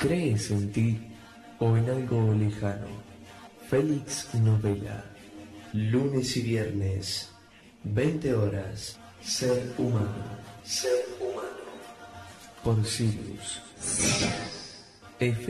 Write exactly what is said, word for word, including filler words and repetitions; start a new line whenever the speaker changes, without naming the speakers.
¿Crees en ti o en algo lejano? Félix Novela. Lunes y viernes, veinte horas. Ser humano. Ser humano. Por Sirius. F.